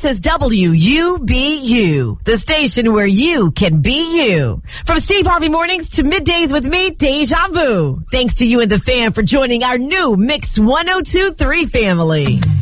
is WUBU, the station where you can be you. From Steve Harvey Mornings to Middays with me, Deja Vu. Thanks to you and the fam for joining our new Mix 102.3 family.